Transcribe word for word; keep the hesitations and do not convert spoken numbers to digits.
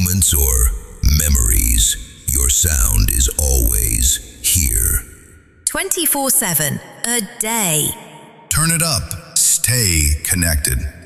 moments or memories, your sound is always here. twenty-four seven, a day. Turn it up. Stay connected.